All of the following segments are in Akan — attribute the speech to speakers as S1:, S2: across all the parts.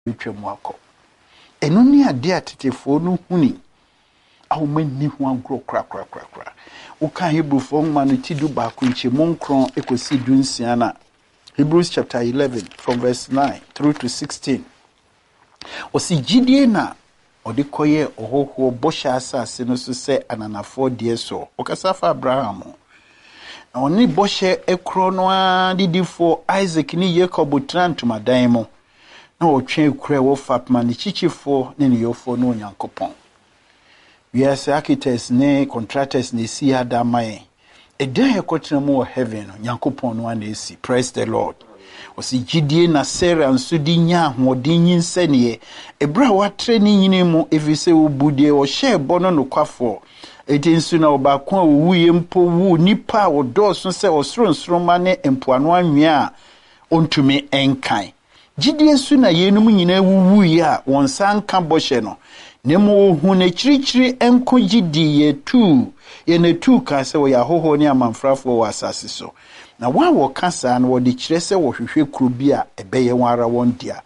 S1: twemwako eno ni ade atetefo no huni awomani ho agro kra uka Hebrew for man tidu ba ko nche monkron ekosi dunsia na Hebrews chapter 11 from verse 9 through to 16 osi gidie na ode koye ohoho bosha asase no so se ananafo de so okasafa Abraham na oni boshe ekro no adidifo Isaac ni Jacob trantumadan mo na otwe ekura wo fatma ni chichifo ne yofo no Onyankopon we as architects ne contractors ne si adamae edan ekotena mo heaven no Onyankopon no anesi praise the Lord osi gidie na Sarah nso di nya hodin yinsane ebra watre ni nyine mu evise obudie o shebo no nokwafo eti nso na obakon owuye mpo wu nipa odoso se osoro ma ne empoano anwea ontumi enkan gidie nso na yenum nyina wuwuye a wonsan ka boshe no nemo hu ne chirichiri enko gidi ye ne tu ka se wo ya hoho ne amanfrafo wo asase so na wa wo kasa na wo de kire se wo hwehwe kuro bi a ebeye wara won dia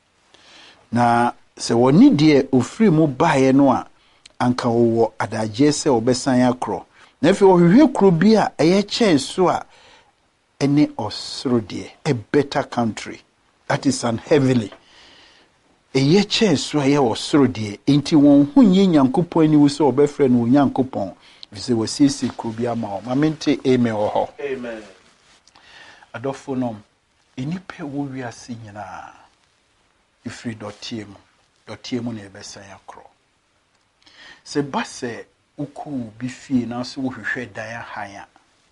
S1: na se woni de ofiri mu baaye no a anka wo adaje se obesan akro na fi wo hwehwe kuro bi a eye chen so a ene osoro de a better country that is an heavily eye chen so eye osoro de enti won hunye Nyankopon ani wo se obefre no Nyankopon vise wo sisi kuro bi ama o mamente amen ho amen adofonom enipe wo wiase nyina ifri dotiemu na ebesan akro se base uku bifie na so wo hwehwe dan hanya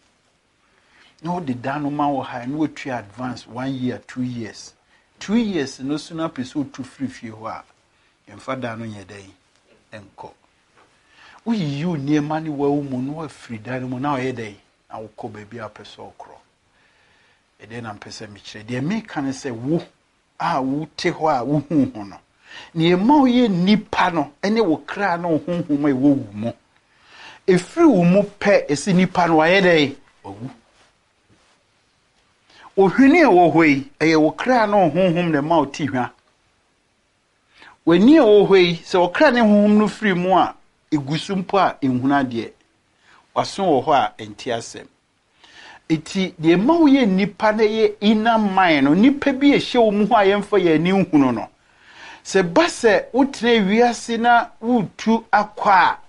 S1: no de dano ma wo ha no tu advance 1 year 2 years 2 years no so na peso tu free fie ho a emfa dan no nyedai enko wo yiu ne mani wa wo mu no afri dan mu na wo yedai na wo ko baabi a peso okro ede na mpese mi kire de me kan se wo a wo te ho a wo hu hu no ne ma wo ye nipa no ene wo kra no hu hu ma wo wu mo efri wo mu pe esi nipa no aye dai owu ohwini wo hoi eye wo kra no hu hu ne ma wo ti hwa wani wo hoi se wo kra ne hu hu no fri mu a egusumpo a enhuna de waso wo ho a enti asem iti de mawo ye nipa na ye ina man no nipa bi e hye wo mu ho ayemfa ye ni hunu no se base utne wiase na wutu akwa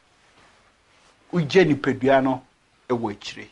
S1: uje nipadua no ewo akire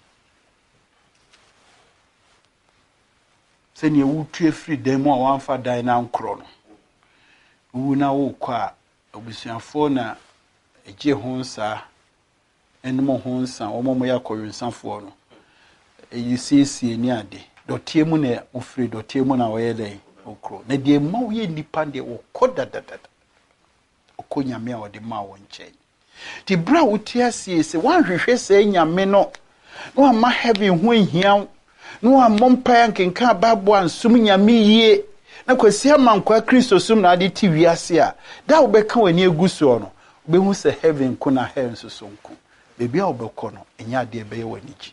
S1: se ne wutu efri dem a wanfa dan na nkro no wu na wo kwa obusuafo na eje honsa enmo honsa omomo yakoyunsafo no eyisisi ni ade dotiemu na ofri dotiemu na oyede okro na de ma wo ye nipa de wo kodadadada okonyame a ode ma wo nchen ti bra utiasie se wanhwehwe se nyame no no ama heaven ho ehia no amompa nkenka babo ansum nyame yie na kwasi amankwa Kristo sum na ade ti wiase a da wo beka wani eguso no obehu se heaven ko na hell so sonku bebi a obekọ no enya ade ebe ye wani ki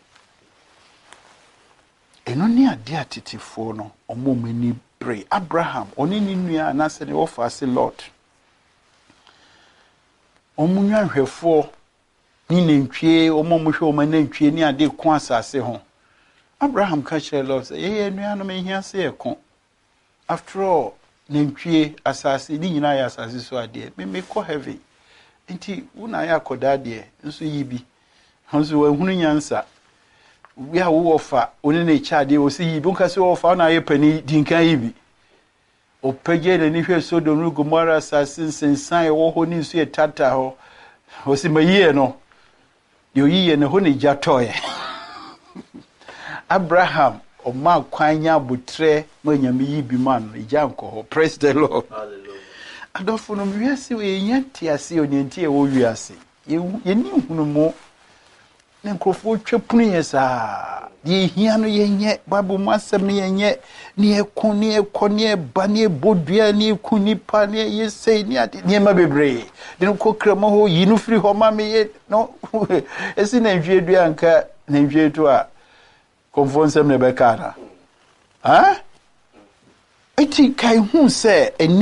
S1: eno ni ade atetifo no omomani pray Abraham oni ni nua na se ne ofa se Lord omunwa hwefo ni nantwie omomuhwe omanantwie ni ade ko asase ho Abraham ka chere Lord say ye nua no me hia se ekon after all nantwie asase ni nyina ya asase so ade me ko heaven enti una ya koda de nso yibi nso wahunu nyansa we are wofa oni na chade o si yibi nka se wofa na ye pani dinkan yibi o pege na ni hwe Sodom no Gomora asase sensan wo ho ni nso ye tata ho o si mayiye no yo yiye ne ho ne jatoye Abraham o ma kwanya butre ma nyame yibi man ijanko ho praise the Lord hallelujah adofo no wiase we nyanti ase onyanti e wo wiase ye ni hunu mo ne nkrofo twepunu yesa de hia no yenye babu masem ne yenye ne ekon ne ekon ne ba ne bodua ne kunipa ne yesei ne ade ne ma bebre de no kokrama ho yinu firi ho ma me ye no esi na nhwiedua nka na nhwiedu a konfonsem ne bekara ha eti kai hu se